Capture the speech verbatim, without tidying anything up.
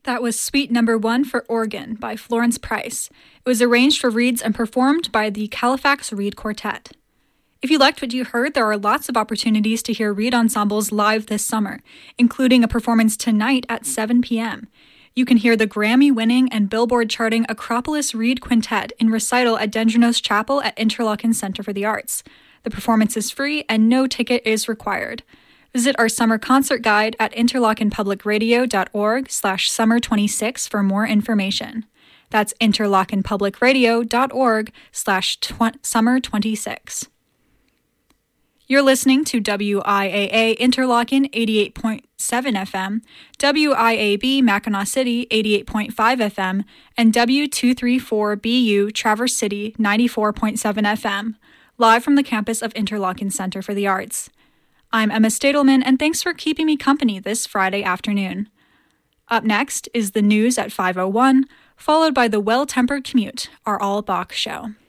That was Suite Number One for Organ by Florence Price. It was arranged for reeds and performed by the Califax Reed Quartet. If you liked what you heard, there are lots of opportunities to hear reed ensembles live this summer, including a performance tonight at seven p.m. You can hear the Grammy-winning and Billboard-charting Acropolis Reed Quintet in recital at Dendrenos Chapel at Interlochen Center for the Arts. The performance is free and no ticket is required. Visit our summer concert guide at interlochenpublicradio.org slash summer 26 for more information. That's interlochenpublicradio.org slash summer 26. You're listening to W I A A Interlochen eighty-eight point seven F M, W I A B Mackinac City eighty-eight point five F M, and W two thirty-four B U Traverse City ninety-four point seven F M, live from the campus of Interlochen Center for the Arts. I'm Emma Stadelman, and thanks for keeping me company this Friday afternoon. Up next is the news at five oh one, followed by the Well-Tempered Commute, our all-Bach show.